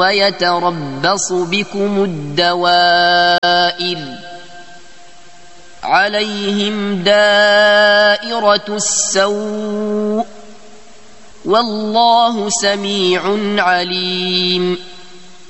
ويتربص بكم الدوائر عليهم دائرة السوء والله سميع عليم.